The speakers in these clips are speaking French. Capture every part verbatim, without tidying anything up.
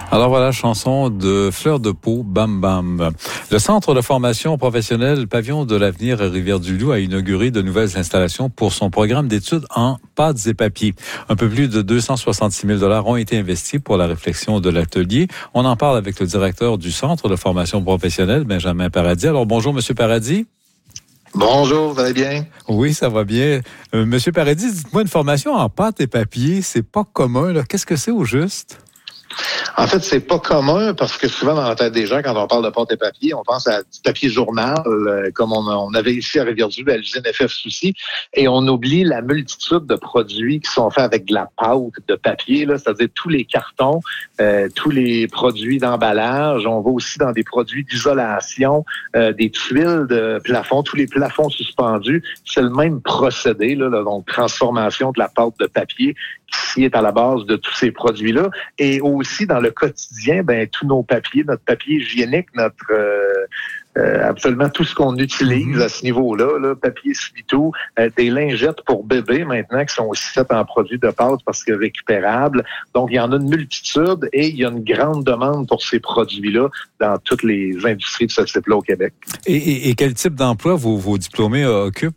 Alors voilà, chanson de Fleur de Peau, Bam Bam. Le Centre de formation professionnelle Pavillon de l'avenir à Rivière-du-Loup a inauguré de nouvelles installations pour son programme d'études en pâtes et papiers. Un peu plus de deux cent soixante-six mille dollars ont été investis pour la réflexion de l'atelier. On en parle avec le directeur du Centre de formation professionnelle, Benjamin Paradis. Alors bonjour, Monsieur Paradis. Bonjour, vous allez bien? Oui, ça va bien. Euh, Monsieur Paradis, dites-moi, une formation en pâtes et papiers, c'est pas commun, là. Qu'est-ce que c'est au juste? En fait, c'est pas commun parce que souvent dans la tête des gens, quand on parle de pâte et papier, on pense à du papier journal, euh, comme on, on avait ici à Rivière-du-Loup, à l'usine F F Soucy, et on oublie la multitude de produits qui sont faits avec de la pâte de papier, là, c'est-à-dire tous les cartons, euh, tous les produits d'emballage. On va aussi dans des produits d'isolation, euh, des tuiles de plafond, tous les plafonds suspendus. C'est le même procédé, là, là, donc transformation de la pâte de papier qui est à la base de tous ces produits-là. Et aussi, dans le quotidien, ben tous nos papiers, notre papier hygiénique, notre euh, euh, absolument tout ce qu'on utilise mm-hmm. à ce niveau-là, là, papier Smito, euh, des lingettes pour bébés maintenant qui sont aussi faites en produits de pâte parce que récupérables. Donc, il y en a une multitude et il y a une grande demande pour ces produits-là dans toutes les industries de ce type-là au Québec. Et, et, et quel type d'emploi vos, vos diplômés euh, occupent?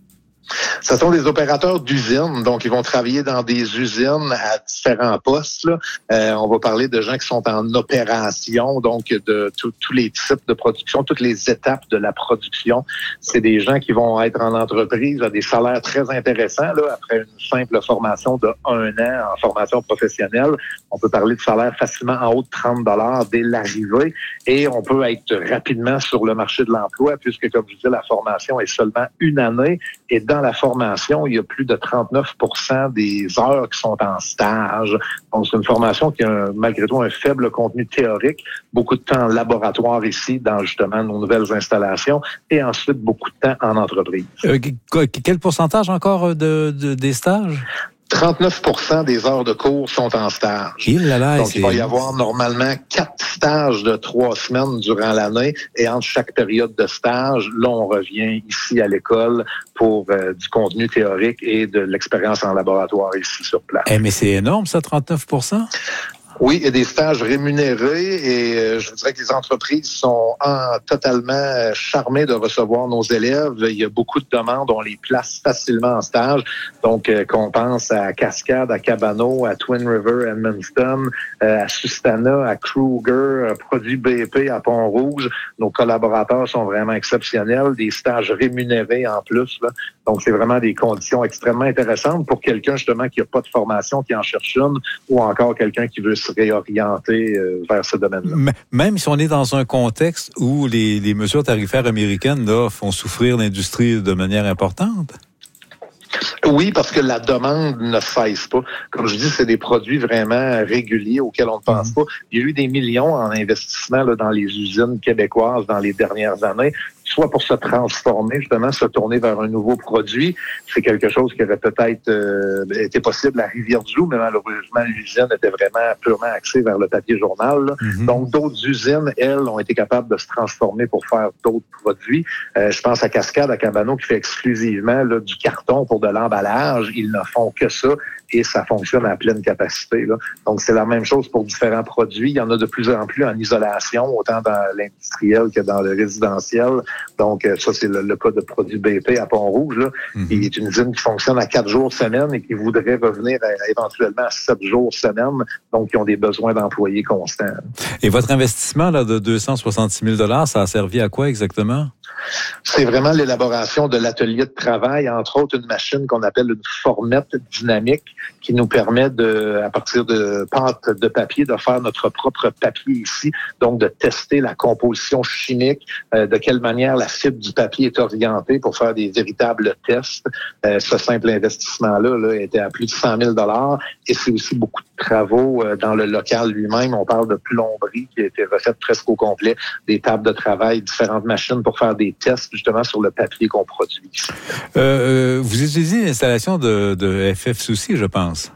Ce sont des opérateurs d'usines, donc ils vont travailler dans des usines à différents postes. Là. Euh, on va parler de gens qui sont en opération, donc de tous les types de production, toutes les étapes de la production. C'est des gens qui vont être en entreprise à des salaires très intéressants. Là, après une simple formation de un an en formation professionnelle, on peut parler de salaire facilement en haut de trente dollars dès l'arrivée et on peut être rapidement sur le marché de l'emploi puisque, comme je disais, la formation est seulement une année et dans la formation, il y a plus de trente-neuf pour cent des heures qui sont en stage. Donc, c'est une formation qui a malgré tout un faible contenu théorique, beaucoup de temps en laboratoire ici, dans justement nos nouvelles installations, et ensuite beaucoup de temps en entreprise. Euh, quel pourcentage encore de, de des stages? trente-neuf pour cent des heures de cours sont en stage. Il, là, là, Donc, il va y avoir normalement quatre stages de trois semaines durant l'année et entre chaque période de stage, là, on revient ici à l'école pour euh, du contenu théorique et de l'expérience en laboratoire ici sur place. Eh, mais c'est énorme, ça, trente-neuf pour cent? Oui, il y a des stages rémunérés et euh, je vous dirais que les entreprises sont en, totalement charmées de recevoir nos élèves. Il y a beaucoup de demandes, on les place facilement en stage. Donc, euh, qu'on pense à Cascade, à Cabano, à Twin River, Edmundston, euh, à Sustana, à Kruger, à Produits B P, à Pont-Rouge. Nos collaborateurs sont vraiment exceptionnels, des stages rémunérés en plus, là. Donc, c'est vraiment des conditions extrêmement intéressantes pour quelqu'un, justement, qui n'a pas de formation, qui en cherche une, ou encore quelqu'un qui veut se réorienter euh, vers ce domaine-là. Même si on est dans un contexte où les, les mesures tarifaires américaines là, font souffrir l'industrie de manière importante? Oui, parce que la demande ne cesse pas. Comme je dis, c'est des produits vraiment réguliers auxquels on ne pense mmh. pas. Il y a eu des millions en investissement là, dans les usines québécoises dans les dernières années, soit pour se transformer, justement, se tourner vers un nouveau produit. C'est quelque chose qui aurait peut-être euh, été possible à Rivière-du-Loup, mais malheureusement, l'usine était vraiment purement axée vers le papier journal. Mm-hmm. Donc, d'autres usines, elles, ont été capables de se transformer pour faire d'autres produits. Euh, je pense à Cascade, à Cabano, qui fait exclusivement là, du carton pour de l'emballage. Ils ne font que ça et ça fonctionne à pleine capacité, là. Donc, c'est la même chose pour différents produits. Il y en a de plus en plus en isolation, autant dans l'industriel que dans le résidentiel. Donc, ça, c'est le, le cas de Produits B P à Pont-Rouge, là, mm-hmm. qui est une usine qui fonctionne à quatre jours semaine et qui voudrait revenir à, éventuellement à sept jours semaine. Donc, ils ont des besoins d'employés constants. Et votre investissement là, de deux cent soixante-six mille dollars, ça a servi à quoi exactement? C'est vraiment l'élaboration de l'atelier de travail, entre autres une machine qu'on appelle une formette dynamique qui nous permet de, à partir de pâte de papier, de faire notre propre papier ici, donc de tester la composition chimique, euh, de quelle manière la fibre du papier est orientée pour faire des véritables tests. Euh, ce simple investissement-là là, était à plus de cent mille dollars et c'est aussi beaucoup de travaux euh, dans le local lui-même. On parle de plomberie qui a été refaite presque au complet, des tables de travail, différentes machines pour faire des tests justement sur le papier qu'on produit. Euh, vous utilisez l'installation de, de F F Soucy, je pense.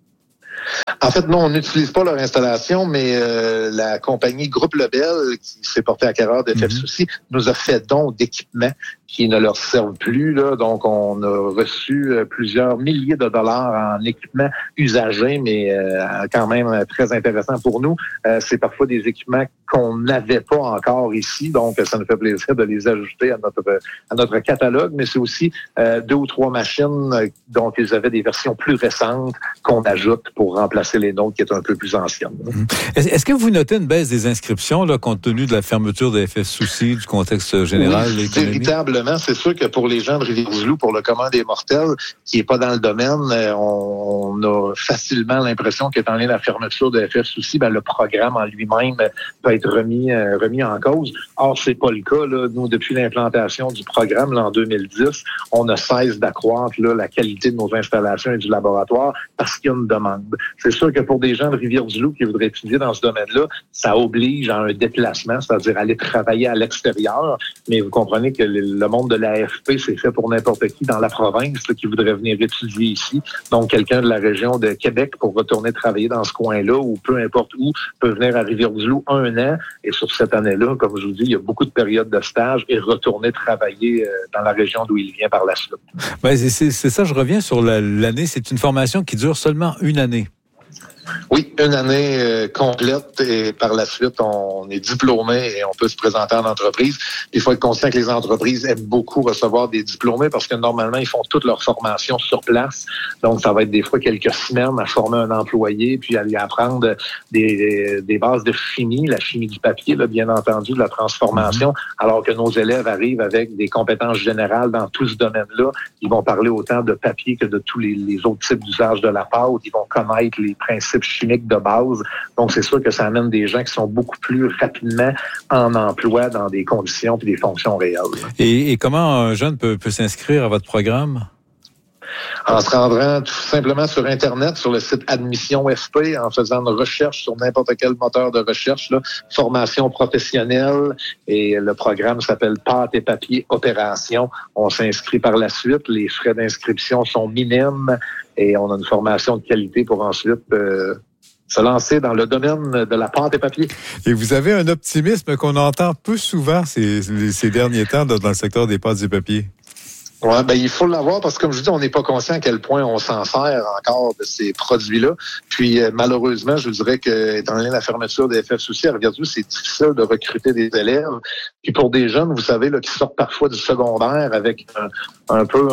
En fait, non, on n'utilise pas leur installation, mais euh, la compagnie Groupe Lebel, qui s'est portée acquéreur de F F Soucy, mm-hmm. nous a fait don d'équipements qui ne leur servent plus. Là. Donc, on a reçu plusieurs milliers de dollars en équipements usagés, mais euh, quand même très intéressant pour nous. Euh, c'est parfois des équipements qu'on n'avait pas encore ici, donc ça nous fait plaisir de les ajouter à notre à notre catalogue, mais c'est aussi euh, deux ou trois machines euh, dont ils avaient des versions plus récentes qu'on ajoute pour remplacer les nôtres qui est un peu plus anciennes. Est-ce, est-ce que vous notez une baisse des inscriptions là, compte tenu de la fermeture de F S Souci, du contexte général? Oui, véritablement, c'est sûr que pour les gens de Rivière-du-Loup, pour le commun des mortels, qui est pas dans le domaine, on, on a facilement l'impression qu'étant donné la fermeture de F S Souci, ben, le programme en lui-même peut être remis euh, remis en cause. Or, c'est pas le cas. Là. Nous, depuis l'implantation du programme là, en deux mille dix, on ne cesse d'accroître là, la qualité de nos installations et du laboratoire parce qu'il y a une demande. C'est sûr que pour des gens de Rivière-du-Loup qui voudraient étudier dans ce domaine-là, ça oblige à un déplacement, c'est-à-dire aller travailler à l'extérieur. Mais vous comprenez que le monde de l'A F P, c'est fait pour n'importe qui dans la province là, qui voudrait venir étudier ici. Donc, quelqu'un de la région de Québec pour retourner travailler dans ce coin-là ou peu importe où peut venir à Rivière-du-Loup un an. Et sur cette année-là, comme je vous dis, il y a beaucoup de périodes de stage et retourner travailler euh, dans la région d'où il vient par la suite. Ben, c'est, c'est, c'est ça, je reviens sur la, l'année. C'est une formation qui dure seulement une année. Oui, une année euh, complète et par la suite, on est diplômé et on peut se présenter en entreprise. Il faut être conscient que les entreprises aiment beaucoup recevoir des diplômés parce que normalement, ils font toute leur formation sur place. Donc, ça va être des fois quelques semaines à former un employé puis à lui apprendre des, des bases de chimie, la chimie du papier, là, bien entendu, de la transformation, alors que nos élèves arrivent avec des compétences générales dans tout ce domaine-là. Ils vont parler autant de papier que de tous les, les autres types d'usage de la pâte. Ils vont connaître les principes chimiques de base. Donc, c'est sûr que ça amène des gens qui sont beaucoup plus rapidement en emploi dans des conditions et des fonctions réelles. Et, et comment un jeune peut, peut s'inscrire à votre programme? En se rendant tout simplement sur Internet, sur le site Admission F P, en faisant une recherche sur n'importe quel moteur de recherche, là, formation professionnelle, et le programme s'appelle Pâte et papier opération. On s'inscrit par la suite. Les frais d'inscription sont minimes et on a une formation de qualité pour ensuite euh, se lancer dans le domaine de la pâte et papier. Et vous avez un optimisme qu'on entend peu souvent ces, ces derniers temps dans le secteur des pâtes et papiers. Ouais, ben il faut l'avoir parce que comme je dis, on n'est pas conscient à quel point on s'en sert encore de ces produits-là. Puis euh, malheureusement, je vous dirais que étant donné la fermeture des F S Souci à Rivière-du-Loup, c'est difficile de recruter des élèves. Puis pour des jeunes, vous savez, là, qui sortent parfois du secondaire avec un, un peu un,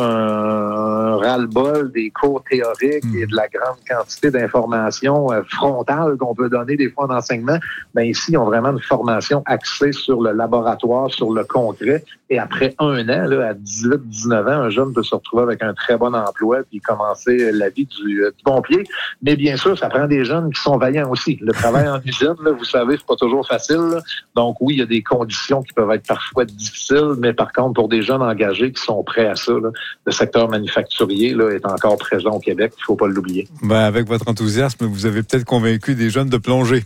un ras-le-bol des cours théoriques mmh. et de la grande quantité d'informations euh, frontales qu'on peut donner des fois en enseignement, ben ici, ils ont vraiment une formation axée sur le laboratoire, sur le concret. Et après un an, là, à dix-huit dix-neuf ans, un jeune peut se retrouver avec un très bon emploi puis commencer la vie du, du bon pied. Mais bien sûr, ça prend des jeunes qui sont vaillants aussi. Le travail en usine, là, vous savez, c'est pas toujours facile. Là. Donc oui, il y a des conditions qui peuvent être parfois difficiles, mais par contre, pour des jeunes engagés qui sont prêts à ça, là, le secteur manufacturier là, est encore présent au Québec. Il ne faut pas l'oublier. Ben, avec votre enthousiasme, vous avez peut-être convaincu des jeunes de plonger.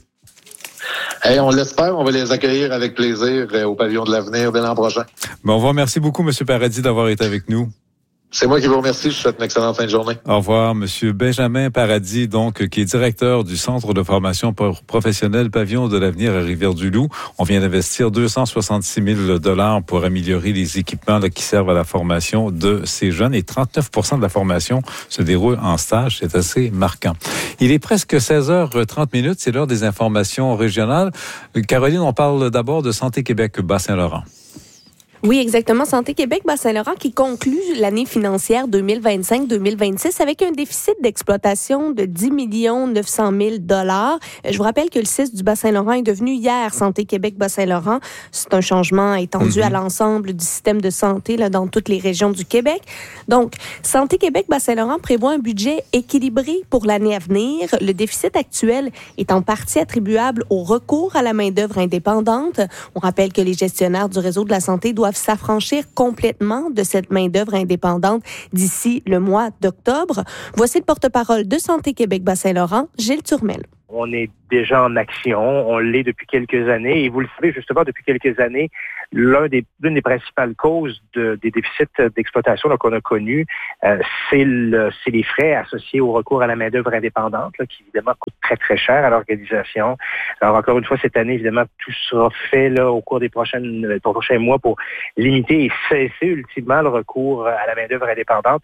Hey, on l'espère, on va les accueillir avec plaisir au Pavillon de l'Avenir dès l'an prochain. Ben, on vous remercie beaucoup, M. Paradis, d'avoir été avec nous. C'est moi qui vous remercie. Je vous souhaite une excellente fin de journée. Au revoir, Monsieur Benjamin Paradis, donc, qui est directeur du Centre de formation professionnelle Pavillon de l'Avenir à Rivière-du-Loup. On vient d'investir deux cent soixante-six mille dollars pour améliorer les équipements là, qui servent à la formation de ces jeunes. Et trente-neuf pour cent de la formation se déroule en stage. C'est assez marquant. Il est presque seize heures trente minutes. C'est l'heure des informations régionales. Caroline, on parle d'abord de Santé Québec Bas-Saint-Laurent. Oui, exactement. Santé Québec Bas-Saint-Laurent qui conclut l'année financière deux mille vingt-cinq deux mille vingt-six avec un déficit d'exploitation de dix millions neuf cent mille dollars. Je vous rappelle que le C I S du Bas-Saint-Laurent est devenu hier Santé Québec Bas-Saint-Laurent. C'est un changement étendu mm-hmm. à l'ensemble du système de santé là, dans toutes les régions du Québec. Donc, Santé Québec Bas-Saint-Laurent prévoit un budget équilibré pour l'année à venir. Le déficit actuel est en partie attribuable au recours à la main-d'œuvre indépendante. On rappelle que les gestionnaires du réseau de la santé doivent s'affranchir complètement de cette main-d'œuvre indépendante d'ici le mois d'octobre. Voici le porte-parole de Santé Québec Bas-Saint-Laurent, Gilles Turmel. On est déjà en action, on l'est depuis quelques années et vous le savez justement depuis quelques années, l'un des, l'une des principales causes de, des déficits d'exploitation là, qu'on a connus, euh, c'est, le, c'est les frais associés au recours à la main-d'œuvre indépendante, là, qui évidemment coûte très, très cher à l'organisation. Alors, encore une fois, cette année, évidemment, tout sera fait là, au cours des prochaines, des prochains mois pour limiter et cesser ultimement le recours à la main-d'œuvre indépendante.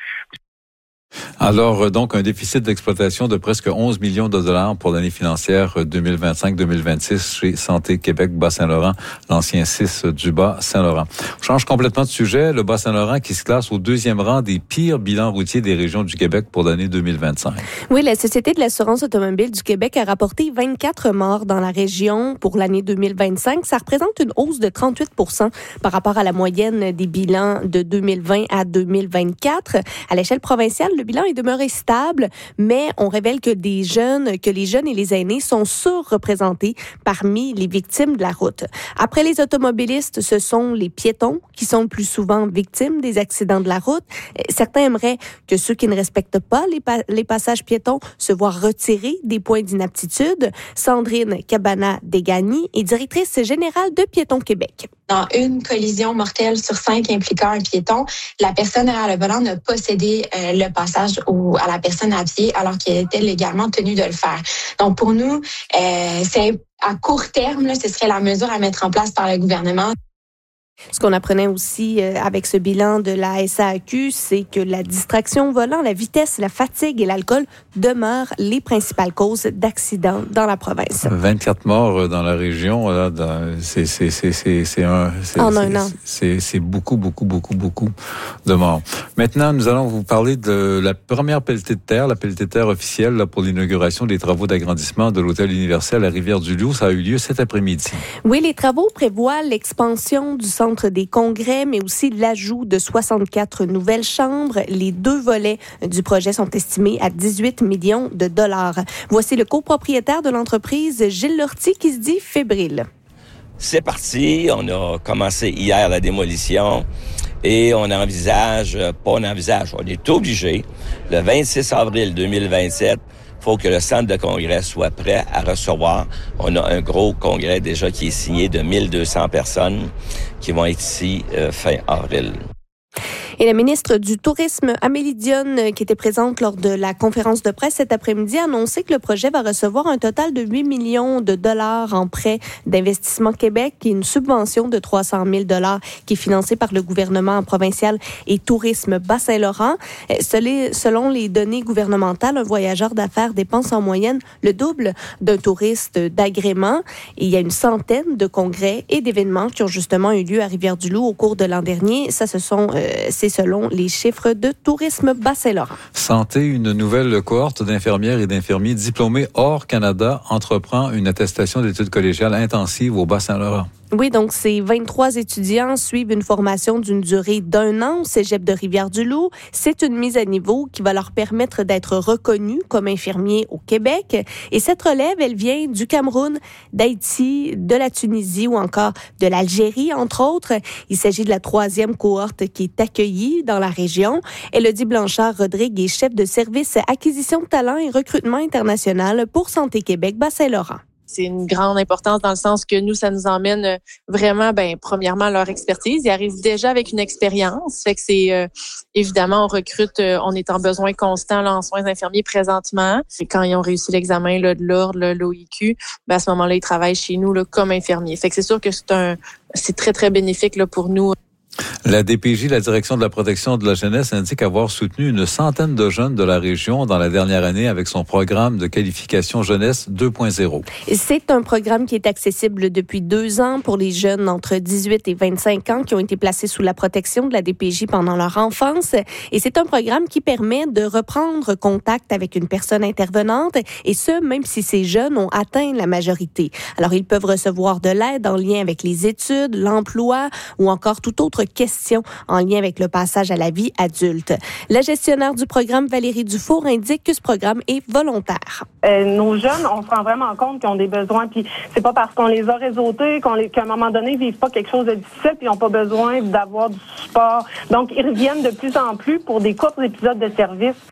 Alors, donc, un déficit d'exploitation de presque onze millions de dollars pour l'année financière deux mille vingt-cinq deux mille vingt-six chez Santé Québec Bas-Saint-Laurent, l'ancien C I S du Bas-Saint-Laurent. On change complètement de sujet. Le Bas-Saint-Laurent qui se classe au deuxième rang des pires bilans routiers des régions du Québec pour l'année deux mille vingt-cinq. Oui, la Société de l'assurance automobile du Québec a rapporté vingt-quatre morts dans la région pour l'année deux mille vingt-cinq. Ça représente une hausse de trente-huit pour cent par rapport à la moyenne des bilans de deux mille vingt à deux mille vingt-quatre. À l'échelle provinciale, le bilan est demeuré stable, mais on révèle que des jeunes, que les jeunes et les aînés sont surreprésentés parmi les victimes de la route. Après les automobilistes, ce sont les piétons qui sont le plus souvent victimes des accidents de la route. Certains aimeraient que ceux qui ne respectent pas les, pa- les passages piétons se voient retirer des points d'inaptitude. Sandrine Cabana-Degani est directrice générale de Piétons Québec. Dans une collision mortelle sur cinq impliquant un piéton, la personne derrière le volant n'a pas cédé euh, le passage au, à la personne à pied alors qu'elle était légalement tenue de le faire. Donc pour nous, euh, c'est à court terme, là, ce serait la mesure à mettre en place par le gouvernement. Ce qu'on apprenait aussi euh, avec ce bilan de la S A Q, c'est que la distraction au volant, la vitesse, la fatigue et l'alcool demeurent les principales causes d'accidents dans la province. vingt-quatre morts dans la région, là, dans, c'est, c'est, c'est, c'est, c'est un, c'est, en c'est, un an. C'est, c'est beaucoup, beaucoup, beaucoup, beaucoup de morts. Maintenant, nous allons vous parler de la première pelletée de terre, la pelletée de terre officielle là, pour l'inauguration des travaux d'agrandissement de l'Hôtel Universel à Rivière-du-Loup. Ça a eu lieu cet après-midi. Oui, les travaux prévoient l'expansion du centre des congrès, mais aussi l'ajout de soixante-quatre nouvelles chambres. Les deux volets du projet sont estimés à dix-huit millions de dollars. Voici le copropriétaire de l'entreprise, Gilles Lortie, qui se dit fébrile. C'est parti. On a commencé hier la démolition et on envisage, pas on envisage, on est obligé, le vingt-six avril deux mille vingt-sept, il faut que le centre de congrès soit prêt à recevoir. On a un gros congrès déjà qui est signé de mille deux cents personnes qui vont être ici euh, fin avril. Et la ministre du Tourisme, Amélie Dionne, qui était présente lors de la conférence de presse cet après-midi, a annoncé que le projet va recevoir un total de huit millions de dollars en prêts d'Investissement Québec et une subvention de trois cent mille dollars qui est financée par le gouvernement provincial et Tourisme Bas-Saint-Laurent. Selon les données gouvernementales, un voyageur d'affaires dépense en moyenne le double d'un touriste d'agrément. Et il y a une centaine de congrès et d'événements qui ont justement eu lieu à Rivière-du-Loup au cours de l'an dernier. Ça, ce sont... Euh, c'est selon les chiffres de Tourisme Bas-Saint-Laurent. Santé, une nouvelle cohorte d'infirmières et d'infirmiers diplômés hors Canada entreprend une attestation d'études collégiales intensives au Bas-Saint-Laurent. Oui, donc ces vingt-trois étudiants suivent une formation d'une durée d'un an au Cégep de Rivière-du-Loup. C'est une mise à niveau qui va leur permettre d'être reconnus comme infirmiers au Québec. Et cette relève, elle vient du Cameroun, d'Haïti, de la Tunisie ou encore de l'Algérie, entre autres. Il s'agit de la troisième cohorte qui est accueillie dans la région. Élodie Blanchard-Rodrigue est chef de service acquisition de talents et recrutement international pour Santé Québec Bas-Saint-Laurent. C'est une grande importance dans le sens que nous, ça nous emmène vraiment, ben, premièrement, leur expertise. Ils arrivent déjà avec une expérience. Fait que c'est, euh, évidemment, on recrute, euh, on est en besoin constant là, en soins infirmiers présentement. Et quand ils ont réussi l'examen là, de l'ordre, là, l'O I Q, ben, à ce moment-là, ils travaillent chez nous là, comme infirmiers. Fait que c'est sûr que c'est un, c'est très, très bénéfique là, pour nous. La D P J, la Direction de la protection de la jeunesse, indique avoir soutenu une centaine de jeunes de la région dans la dernière année avec son programme de qualification jeunesse deux point zéro. C'est un programme qui est accessible depuis deux ans pour les jeunes entre dix-huit et vingt-cinq ans qui ont été placés sous la protection de la D P J pendant leur enfance. Et c'est un programme qui permet de reprendre contact avec une personne intervenante, et ce, même si ces jeunes ont atteint la majorité. Alors, ils peuvent recevoir de l'aide en lien avec les études, l'emploi ou encore toute autre question en lien avec le passage à la vie adulte. La gestionnaire du programme, Valérie Dufour, indique que ce programme est volontaire. Euh, nos jeunes, on se rend vraiment compte qu'ils ont des besoins, puis c'est pas parce qu'on les a réseautés qu'on les, qu'à un moment donné, ils vivent pas quelque chose de difficile, puis ils n'ont pas besoin d'avoir du support. Donc, ils reviennent de plus en plus pour des courts épisodes de service.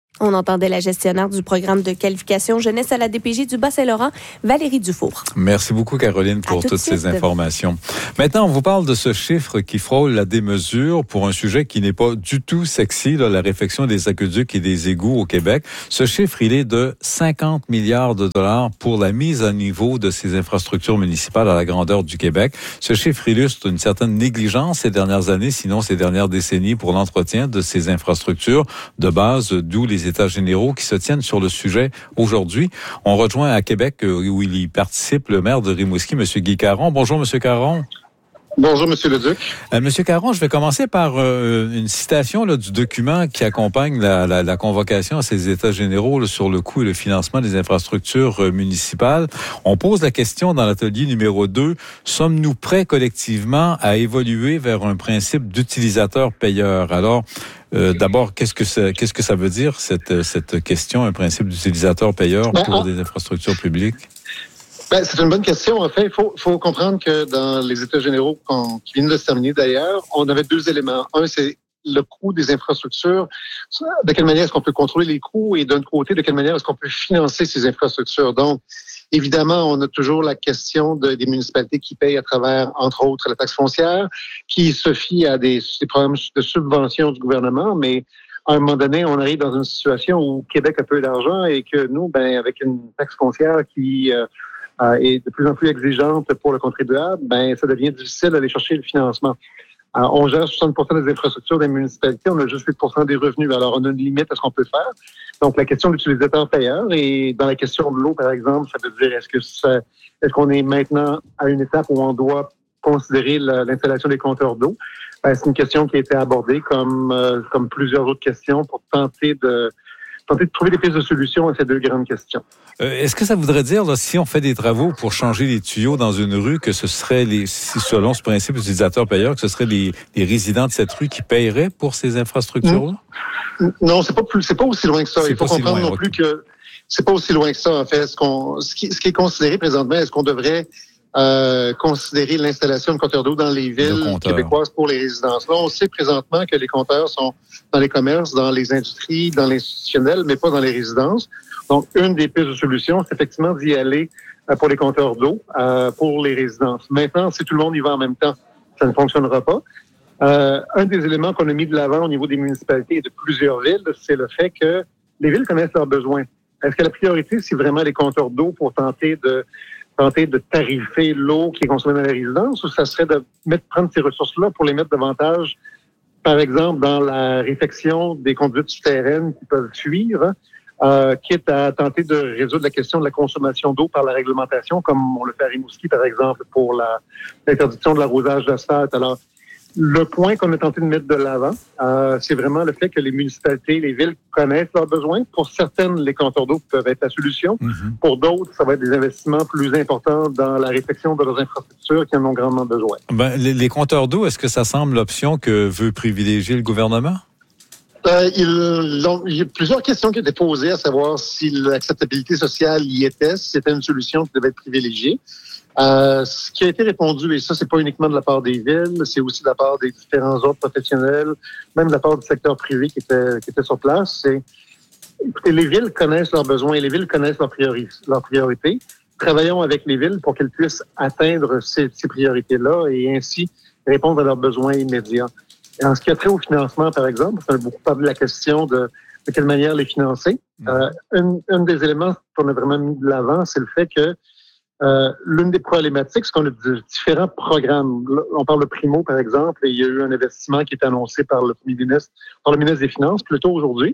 On entendait la gestionnaire du programme de qualification jeunesse à la D P J du Bas-Saint-Laurent, Valérie Dufour. Merci beaucoup, Caroline, pour toutes ces informations. Maintenant, on vous parle de ce chiffre qui frôle la démesure pour un sujet qui n'est pas du tout sexy, là, la réfection des aqueducs et des égouts au Québec. Ce chiffre, il est de cinquante milliards de dollars pour la mise à niveau de ces infrastructures municipales à la grandeur du Québec. Ce chiffre illustre une certaine négligence ces dernières années, sinon ces dernières décennies, pour l'entretien de ces infrastructures de base, d'où les États généraux qui se tiennent sur le sujet aujourd'hui. On rejoint à Québec, où il y participe, le maire de Rimouski, M. Guy Caron. Bonjour, M. Caron. Bonjour, M. Leduc. Euh, Monsieur Caron, je vais commencer par euh, une citation là, du document qui accompagne la, la, la convocation à ces États généraux là, sur le coût et le financement des infrastructures euh, municipales. On pose la question dans l'atelier numéro deux, sommes-nous prêts collectivement à évoluer vers un principe d'utilisateur-payeur? Alors, euh, d'abord, qu'est-ce que ça, qu'est-ce que ça veut dire, cette, cette question, un principe d'utilisateur-payeur ben, pour en... des infrastructures publiques? Ben, c'est une bonne question. En fait, il faut, faut comprendre que dans les États généraux qui viennent de se terminer d'ailleurs, on avait deux éléments. Un, c'est le coût des infrastructures. De quelle manière est-ce qu'on peut contrôler les coûts et d'un côté, de quelle manière est-ce qu'on peut financer ces infrastructures. Donc, évidemment, on a toujours la question de, des municipalités qui payent à travers, entre autres, la taxe foncière, qui se fie à des, des programmes de subvention du gouvernement, mais à un moment donné, on arrive dans une situation où Québec a peu d'argent et que nous, ben, avec une taxe foncière qui euh, est de plus en plus exigeante pour le contribuable, ben, ça devient difficile d'aller chercher le financement. Alors, on gère soixante pour cent des infrastructures des municipalités, on a juste huit pour cent des revenus. Alors, on a une limite à ce qu'on peut faire. Donc, la question de l'utilisateur-payeur, et dans la question de l'eau, par exemple, ça veut dire est-ce que ça, est-ce qu'on est maintenant à une étape où on doit considérer la, l'installation des compteurs d'eau? Ben, c'est une question qui a été abordée comme, euh, comme plusieurs autres questions pour tenter de tenter de trouver des pistes de solution à ces deux grandes questions. Euh, est-ce que ça voudrait dire, là, si on fait des travaux pour changer les tuyaux dans une rue, que ce serait les, si selon ce principe utilisateur-payeur, que ce serait les, les résidents de cette rue qui paieraient pour ces infrastructures-là? Mmh. Non, c'est pas plus, c'est pas aussi loin que ça. C'est Il faut comprendre si loin, non okay. plus que c'est pas aussi loin que ça, en fait. Ce qu'on, ce qui, ce qui est considéré présentement, est-ce qu'on devrait Euh, considérer l'installation de compteurs d'eau dans les villes québécoises pour les résidences. Là, on sait présentement que les compteurs sont dans les commerces, dans les industries, dans l'institutionnel, mais pas dans les résidences. Donc, une des pistes de solution, c'est effectivement d'y aller euh, pour les compteurs d'eau, euh, pour les résidences. Maintenant, si tout le monde y va en même temps, ça ne fonctionnera pas. Euh, un des éléments qu'on a mis de l'avant au niveau des municipalités et de plusieurs villes, c'est le fait que les villes connaissent leurs besoins. Est-ce que la priorité, c'est vraiment les compteurs d'eau pour tenter de tenter de tarifer l'eau qui est consommée dans les résidences, ou ça serait de mettre, prendre ces ressources-là pour les mettre davantage, par exemple, dans la réfection des conduites souterraines qui peuvent fuir, euh, quitte à tenter de résoudre la question de la consommation d'eau par la réglementation, comme on le fait à Rimouski, par exemple, pour la, l'interdiction de l'arrosage d'asphalte. Alors, le point qu'on a tenté de mettre de l'avant, euh, c'est vraiment le fait que les municipalités, les villes connaissent leurs besoins. Pour certaines, les compteurs d'eau peuvent être la solution. Mm-hmm. Pour d'autres, ça va être des investissements plus importants dans la réfection de leurs infrastructures qui en ont grandement besoin. Ben, les, les compteurs d'eau, est-ce que ça semble l'option que veut privilégier le gouvernement? Euh, il, il y a plusieurs questions qui étaient posées, à savoir si l'acceptabilité sociale y était, si c'était une solution qui devait être privilégiée. Euh, ce qui a été répondu, et ça, c'est pas uniquement de la part des villes, c'est aussi de la part des différents autres professionnels, même de la part du secteur privé qui était, qui était sur place, c'est, écoutez, les villes connaissent leurs besoins, les villes connaissent leurs priorités, leurs priorités. Travaillons avec les villes pour qu'elles puissent atteindre ces, ces priorités-là et ainsi répondre à leurs besoins immédiats. Et en ce qui a trait au financement, par exemple, on a beaucoup parlé de la question de, de quelle manière les financer. Mmh. Euh, un, un des éléments qu'on a vraiment mis de l'avant, c'est le fait que Euh, l'une des problématiques, c'est qu'on a de différents programmes. Là, on parle de Primo, par exemple, et il y a eu un investissement qui est annoncé par le Premier ministre, par le ministre des Finances, plutôt aujourd'hui,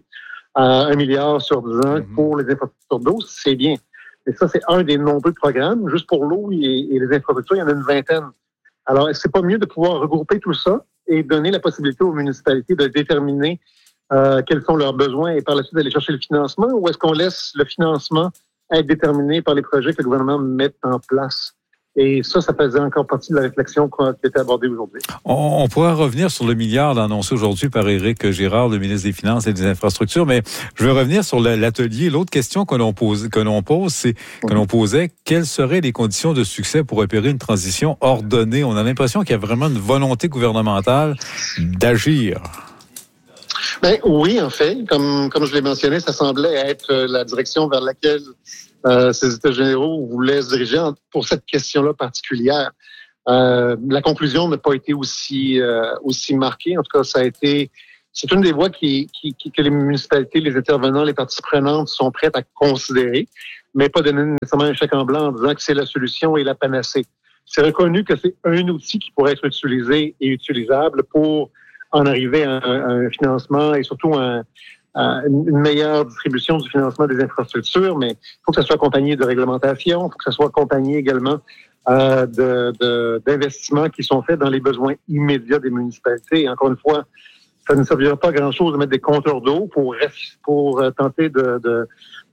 à un milliard sur dix ans mm-hmm. pour les infrastructures d'eau, c'est bien. Mais ça, c'est un des nombreux programmes. Juste pour l'eau et, et les infrastructures, il y en a une vingtaine. Alors, est-ce que c'est pas mieux de pouvoir regrouper tout ça et donner la possibilité aux municipalités de déterminer euh, quels sont leurs besoins et par la suite d'aller chercher le financement, ou est-ce qu'on laisse le financement être déterminé par les projets que le gouvernement met en place? Et ça, ça faisait encore partie de la réflexion qui a été abordée aujourd'hui. On, on pourra revenir sur le milliard annoncé aujourd'hui par Éric Girard, le ministre des Finances et des Infrastructures, mais je veux revenir sur l'atelier. L'autre question que l'on pose, que l'on pose, c'est que oui. l'on posait, quelles seraient les conditions de succès pour opérer une transition ordonnée? On a l'impression qu'il y a vraiment une volonté gouvernementale d'agir. Ben oui, en fait, comme comme je l'ai mentionné, ça semblait être la direction vers laquelle euh, ces États généraux voulaient se diriger pour cette question-là particulière. Euh, la conclusion n'a pas été aussi euh, aussi marquée. En tout cas, ça a été c'est une des voies qui, qui, qui que les municipalités, les intervenants, les parties prenantes sont prêtes à considérer, mais pas donner nécessairement un chèque en blanc en disant que c'est la solution et la panacée. C'est reconnu que c'est un outil qui pourrait être utilisé et utilisable pour en arriver à un, à un financement et surtout à, à une meilleure distribution du financement des infrastructures, mais il faut que ça soit accompagné de réglementation, il faut que ça soit accompagné également euh, de, de, d'investissements qui sont faits dans les besoins immédiats des municipalités. Et encore une fois, ça ne servira pas à grand-chose de mettre des compteurs d'eau pour, pour tenter de, de,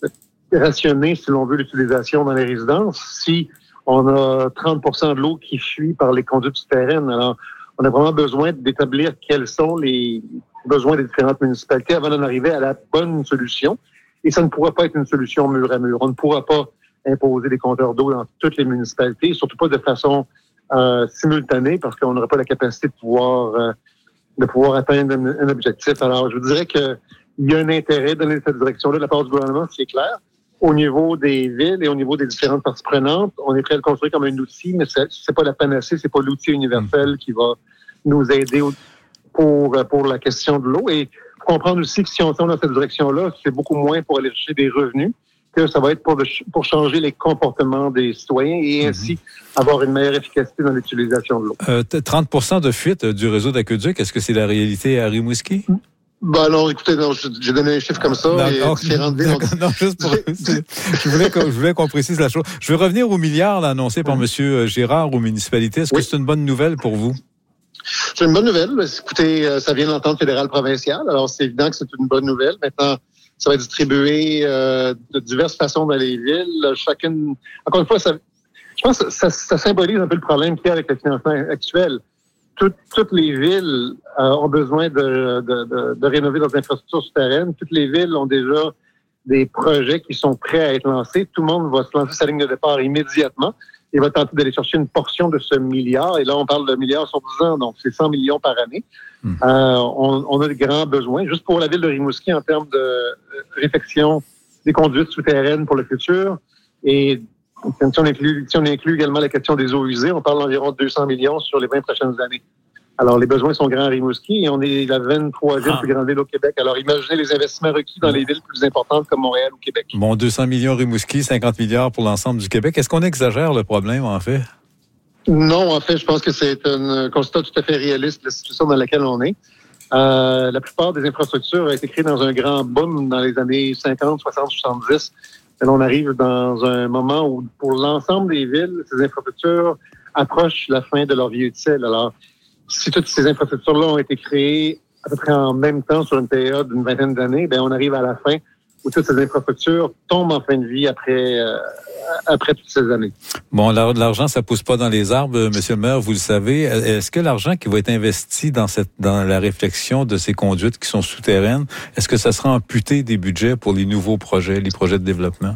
de rationner, si l'on veut, l'utilisation dans les résidences. Si on a trente pour cent de l'eau qui fuit par les conduites souterraines, alors on a vraiment besoin d'établir quels sont les besoins des différentes municipalités avant d'en arriver à la bonne solution. Et ça ne pourra pas être une solution mur à mur. On ne pourra pas imposer des compteurs d'eau dans toutes les municipalités, surtout pas de façon euh, simultanée, parce qu'on n'aura pas la capacité de pouvoir euh, de pouvoir atteindre un, un objectif. Alors, je vous dirais qu'il y a un intérêt dans cette direction-là de la part du gouvernement, c'est clair. Au niveau des villes et au niveau des différentes parties prenantes, on est prêt à le construire comme un outil, mais c'est, c'est pas la panacée, c'est pas l'outil universel qui va nous aider pour pour la question de l'eau. Et faut comprendre aussi que si on tient dans cette direction-là, c'est beaucoup moins pour aller chercher des revenus que ça va être pour, le, pour changer les comportements des citoyens et ainsi mmh. avoir une meilleure efficacité dans l'utilisation de l'eau. Euh, trente pour cent de fuite du réseau d'aqueduc, est-ce que c'est la réalité à Rimouski? Mmh. Ben non, écoutez, non, j'ai donné un chiffre comme ça. Non, et non, différentes villes, non, juste pour, je, voulais qu'on, je voulais qu'on précise la chose. Je vais revenir aux milliards là, annoncés par mmh. M. Gérard aux municipalités. Est-ce oui. que c'est une bonne nouvelle pour vous? C'est une bonne nouvelle. Écoutez, ça vient de l'entente fédérale provinciale. Alors, c'est évident que c'est une bonne nouvelle. Maintenant, ça va être distribué euh, de diverses façons dans les villes. Chacune, encore une fois, ça, je pense que ça, ça symbolise un peu le problème qu'il y a avec le financement actuel. Toutes, toutes les villes euh, ont besoin de, de, de, de rénover leurs infrastructures souterraines. Toutes les villes ont déjà des projets qui sont prêts à être lancés. Tout le monde va se lancer sa ligne de départ immédiatement et va tenter d'aller chercher une portion de ce milliard. Et là, on parle de milliards sur dix ans, donc c'est cent millions par année. Mmh. Euh, on, on a de grands besoins. Juste pour la ville de Rimouski, en termes de réfection des conduites souterraines pour le futur. Et si on inclut, si on inclut également la question des eaux usées, on parle d'environ deux cents millions sur les vingt prochaines années. Alors, les besoins sont grands à Rimouski et on est la vingt-troisième ah. plus grande ville au Québec. Alors, imaginez les investissements requis dans les villes plus importantes comme Montréal ou Québec. Bon, deux cents millions Rimouski, cinquante milliards pour l'ensemble du Québec. Est-ce qu'on exagère le problème, en fait? Non, en fait, je pense que c'est un constat tout à fait réaliste de la situation dans laquelle on est. Euh, la plupart des infrastructures ont été créées dans un grand boom dans les années cinquante, soixante, soixante-dix. Et on arrive dans un moment où, pour l'ensemble des villes, ces infrastructures approchent la fin de leur vie utile. Alors, si toutes ces infrastructures-là ont été créées à peu près en même temps sur une période d'une vingtaine d'années, ben on arrive à la fin où toutes ces infrastructures tombent en fin de vie après euh, après toutes ces années. Bon, l'argent, ça pousse pas dans les arbres, Monsieur le maire, vous le savez. Est-ce que l'argent qui va être investi dans cette dans la réflexion de ces conduites qui sont souterraines, est-ce que ça sera amputé des budgets pour les nouveaux projets, les projets de développement?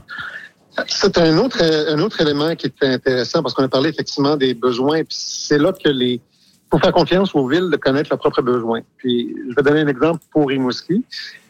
C'est un autre un autre élément qui est intéressant parce qu'on a parlé effectivement des besoins. Puis c'est là que les faut faire confiance aux villes de connaître leurs propres besoins. Puis je vais donner un exemple pour Rimouski.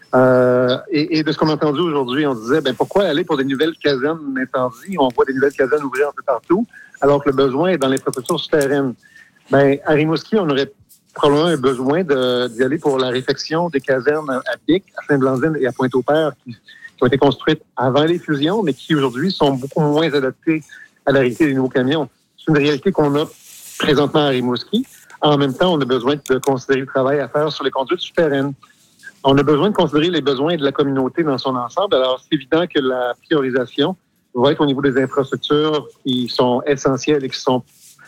Euh, et, et de ce qu'on a entendu aujourd'hui, on disait, ben pourquoi aller pour des nouvelles casernes d'incendie? On voit des nouvelles casernes ouvrir un peu partout, alors que le besoin est dans l'infrastructure souterraine. Ben à Rimouski, on aurait probablement un besoin de, d'y aller pour la réfection des casernes à Pic, à Sainte-Blandine et à Pointe-au-Père, qui, qui ont été construites avant les fusions, mais qui aujourd'hui sont beaucoup moins adaptées à la réalité des nouveaux camions. C'est une réalité qu'on a présentement à Rimouski. En même temps, on a besoin de considérer le travail à faire sur les conduites souterraines. On a besoin de considérer les besoins de la communauté dans son ensemble. Alors, c'est évident que la priorisation va être au niveau des infrastructures qui sont essentielles et qui sont,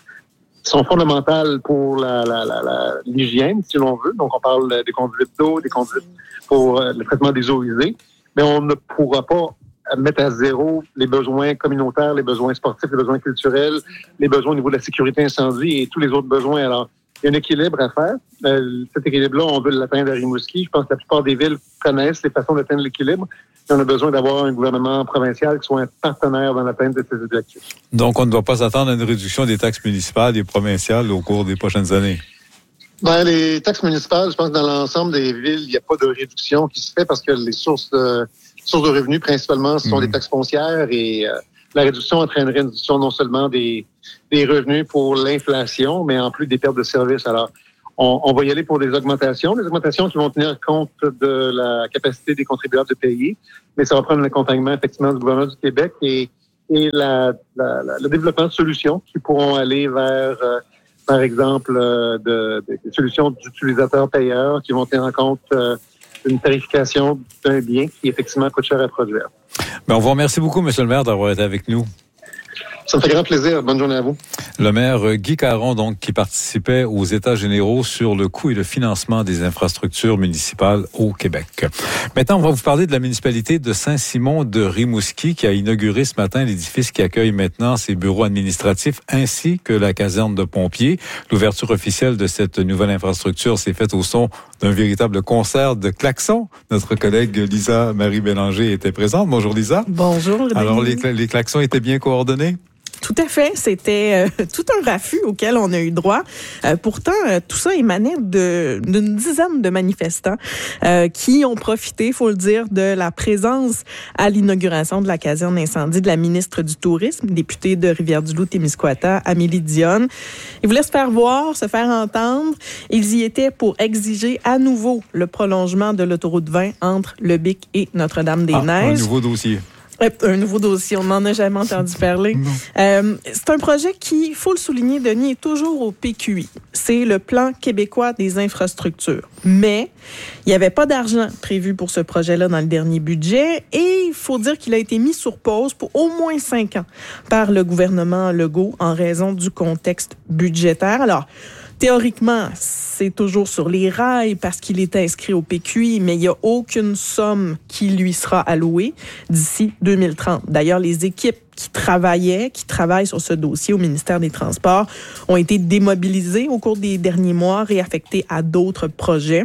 qui sont fondamentales pour la, la, la, la, l'hygiène, si l'on veut. Donc, on parle des conduites d'eau, des conduites pour le traitement des eaux usées. Mais on ne pourra pas mettre à zéro les besoins communautaires, les besoins sportifs, les besoins culturels, les besoins au niveau de la sécurité incendie et tous les autres besoins. Alors, il y a un équilibre à faire. Euh, cet équilibre-là, on veut l'atteindre à Rimouski. Je pense que la plupart des villes connaissent les façons d'atteindre l'équilibre. Et on a besoin d'avoir un gouvernement provincial qui soit un partenaire dans l'atteinte de ces objectifs. Donc, on ne doit pas s'attendre à une réduction des taxes municipales et provinciales au cours des prochaines années? Ben, les taxes municipales, je pense que dans l'ensemble des villes, il n'y a pas de réduction qui se fait parce que les sources de, sources de revenus, principalement, ce sont mmh. les taxes foncières et euh, la réduction entraînerait une réduction non seulement des, des revenus pour l'inflation, mais en plus des pertes de services. Alors, on, on va y aller pour des augmentations, des augmentations qui vont tenir compte de la capacité des contribuables de payer, mais ça va prendre un accompagnement, effectivement, du gouvernement du Québec et, et la, la, la, le développement de solutions qui pourront aller vers... Euh, par exemple, euh, de, de, des solutions d'utilisateurs-payeurs qui vont tenir compte euh, d'une tarification d'un bien qui, effectivement, coûte cher à produire. Bien, on vous remercie beaucoup, M. le maire, d'avoir été avec nous. Ça me fait grand plaisir. Bonne journée à vous. Le maire Guy Caron, donc, qui participait aux États généraux sur le coût et le financement des infrastructures municipales au Québec. Maintenant, on va vous parler de la municipalité de Saint-Simon de Rimouski qui a inauguré ce matin l'édifice qui accueille maintenant ses bureaux administratifs ainsi que la caserne de pompiers. L'ouverture officielle de cette nouvelle infrastructure s'est faite au son d'un véritable concert de klaxons. Notre collègue Lisa Marie Bélanger était présente. Bonjour Lisa. Bonjour. Alors, les, les klaxons étaient bien coordonnés? Tout à fait. C'était euh, tout un raffut auquel on a eu droit. Euh, pourtant, euh, tout ça émanait de, d'une dizaine de manifestants euh, qui ont profité, il faut le dire, de la présence à l'inauguration de la caserne d'incendie de la ministre du Tourisme, députée de Rivière-du-Loup-Témiscouata, Amélie Dionne. Ils voulaient se faire voir, se faire entendre. Ils y étaient pour exiger à nouveau le prolongement de l'autoroute vingt entre Le Bic et Notre-Dame-des-Neiges. Ah, un nouveau dossier. Un nouveau dossier, on n'en a jamais entendu parler. Euh, c'est un projet qui, il faut le souligner, Denis, est toujours au P Q I. C'est le plan québécois des infrastructures. Mais il n'y avait pas d'argent prévu pour ce projet-là dans le dernier budget et il faut dire qu'il a été mis sur pause pour au moins cinq ans par le gouvernement Legault en raison du contexte budgétaire. Alors, théoriquement, c'est toujours sur les rails parce qu'il est inscrit au P Q I, mais il n'y a aucune somme qui lui sera allouée d'ici deux mille trente. D'ailleurs, les équipes qui travaillaient, qui travaillent sur ce dossier au ministère des Transports ont été démobilisées au cours des derniers mois, réaffectées à d'autres projets.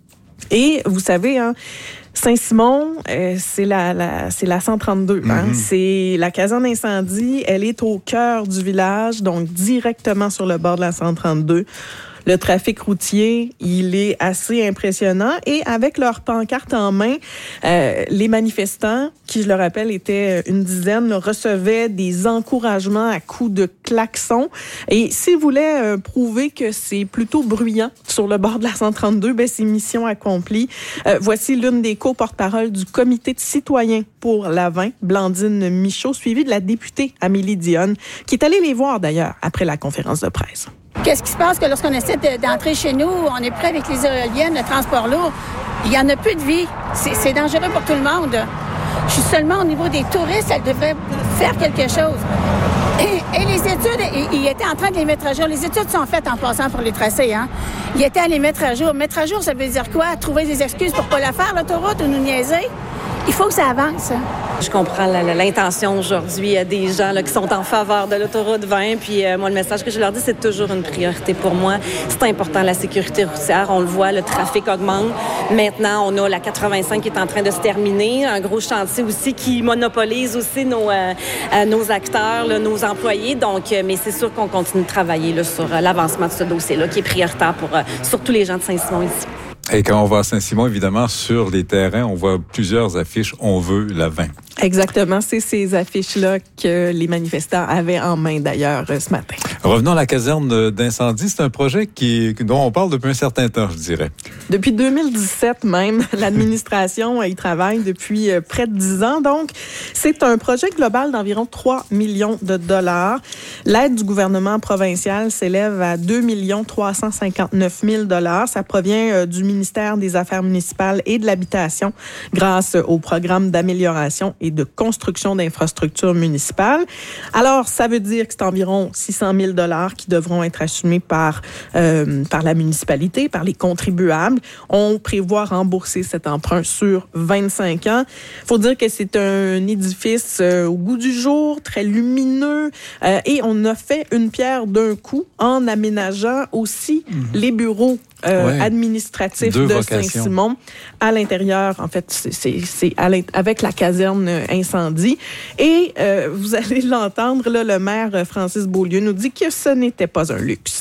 Et vous savez, hein, Saint-Simon, euh, c'est la, la, c'est la cent trente-deux. Mm-hmm. Hein? C'est la caserne d'incendie. Elle est au cœur du village, donc directement sur le bord de la cent trente-deux. Le trafic routier, il est assez impressionnant. Et avec leur pancarte en main, euh, les manifestants, qui, je le rappelle, étaient une dizaine, là, recevaient des encouragements à coups de klaxons. Et s'ils voulaient euh, prouver que c'est plutôt bruyant sur le bord de la cent trente-deux, ben, c'est mission accomplie. Euh, voici l'une des co-porte-parole du comité de citoyens pour la vingt, Blandine Michaud, suivie de la députée Amélie Dionne, qui est allée les voir d'ailleurs après la conférence de presse. Qu'est-ce qui se passe que lorsqu'on essaie de, d'entrer chez nous, on est prêt avec les éoliennes, le transport lourd, il n'y en a plus de vie. C'est, c'est dangereux pour tout le monde. Je suis seulement au niveau des touristes, elle devrait faire quelque chose. Et, et les études, il était en train de les mettre à jour. Les études sont faites en passant pour les tracés. Hein. Il était à les mettre à jour. Mettre à jour, ça veut dire quoi? Trouver des excuses pour pas la faire, l'autoroute, ou nous niaiser? Il faut que ça avance. Je comprends la, la, l'intention aujourd'hui des gens là, qui sont en faveur de l'autoroute vingt. Puis euh, moi, le message que je leur dis, c'est toujours une priorité pour moi. C'est important, la sécurité routière. On le voit, le trafic augmente. Maintenant, on a la quatre-vingt-cinq qui est en train de se terminer. Un gros chantier aussi qui monopolise aussi nos, euh, nos acteurs, là, nos employés. Donc, euh, mais c'est sûr qu'on continue de travailler là, sur euh, l'avancement de ce dossier-là qui est prioritaire pour euh, surtout les gens de Saint-Simon ici. Et quand on va à Saint-Simon, évidemment, sur les terrains, on voit plusieurs affiches « On veut la vingt ». Exactement. C'est ces affiches-là que les manifestants avaient en main, d'ailleurs, ce matin. Revenons à la caserne d'incendie. C'est un projet qui, dont on parle depuis un certain temps, je dirais. Depuis deux mille dix-sept même, l'administration y travaille depuis près de dix ans. Donc, c'est un projet global d'environ trois millions de dollars. L'aide du gouvernement provincial s'élève à deux millions trois cent cinquante-neuf mille dollars. Ça provient du ministère des Affaires municipales et de l'Habitation grâce au programme d'amélioration et de construction d'infrastructures municipales. Alors, ça veut dire que c'est environ six cent mille dollars qui devront être assumés par, euh, par la municipalité, par les contribuables. On prévoit rembourser cet emprunt sur vingt-cinq ans. Il faut dire que c'est un édifice euh, au goût du jour, très lumineux, euh, et on a fait une pierre d'un coup en aménageant aussi mmh. les bureaux Euh, ouais. administratif Deux de vocations. Saint-Simon à l'intérieur. En fait, c'est, c'est, c'est à avec la caserne incendie. Et euh, vous allez l'entendre, là, le maire Francis Beaulieu nous dit que ce n'était pas un luxe.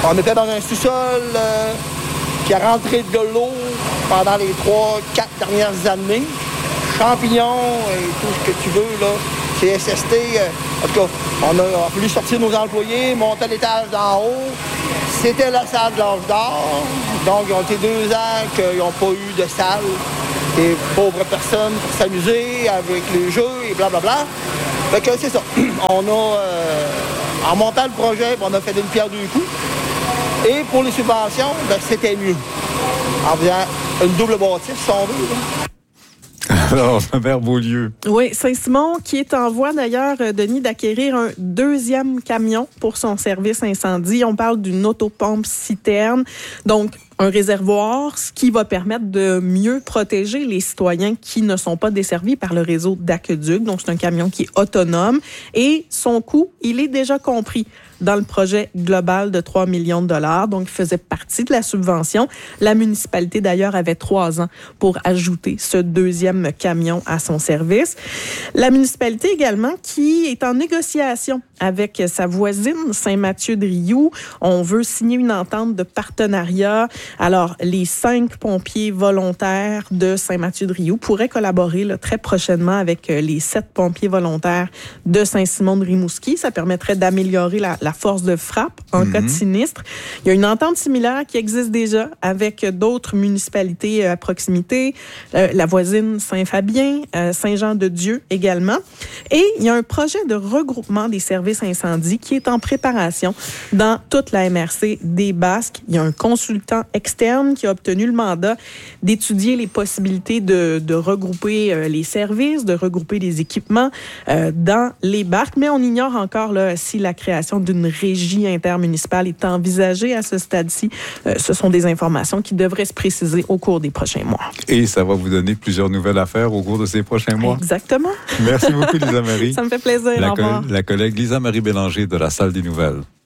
On était dans un sous-sol euh, qui a rentré de l'eau pendant les trois, quatre dernières années. Champignons et tout ce que tu veux, là. C S S T, euh, en tout cas, on a, on a voulu sortir nos employés, monter l'étage d'en haut. C'était la salle de l'âge d'or. Donc, ils ont été deux ans qu'ils n'ont pas eu de salle. Des pauvres personnes pour s'amuser avec les jeux et blablabla. Fait que c'est ça. On a, euh, en montant le projet, on a fait une pierre deux coups. Et pour les subventions, ben, c'était mieux. En faisant une double bâtisse, si on veut. Là. Alors, le maire Beaulieu. Oui, Saint-Simon qui est en voie d'ailleurs, Denis, d'acquérir un deuxième camion pour son service incendie. On parle d'une autopompe citerne, donc un réservoir, ce qui va permettre de mieux protéger les citoyens qui ne sont pas desservis par le réseau d'aqueduc. Donc, c'est un camion qui est autonome et son coût, il est déjà compris dans le projet global de trois millions de dollars. Donc, il faisait partie de la subvention. La municipalité, d'ailleurs, avait trois ans pour ajouter ce deuxième camion à son service. La municipalité également qui est en négociation avec sa voisine Saint-Mathieu-de-Rioux. On veut signer une entente de partenariat. Alors, les cinq pompiers volontaires de Saint-Mathieu-de-Rioux pourraient collaborer là, très prochainement avec les sept pompiers volontaires de Saint-Simon-de-Rimouski. Ça permettrait d'améliorer la, la force de frappe en mm-hmm. cas de sinistre. Il y a une entente similaire qui existe déjà avec d'autres municipalités à proximité, euh, la voisine Saint-Fabien, euh, Saint-Jean-de-Dieu également. Et il y a un projet de regroupement des services incendie qui est en préparation dans toute la M R C des Basques. Il y a un consultant externe qui a obtenu le mandat d'étudier les possibilités de, de regrouper euh, les services, de regrouper les équipements euh, dans les Basques, mais on ignore encore là, si la création d'une régie intermunicipale est envisagée à ce stade-ci. Euh, ce sont des informations qui devraient se préciser au cours des prochains mois. Et ça va vous donner plusieurs nouvelles à faire au cours de ces prochains mois. Exactement. Merci beaucoup, Lisa Marie. Ça me fait plaisir. La, au revoir. co- la collègue Lisa Marie Bélanger de la Salle des Nouvelles.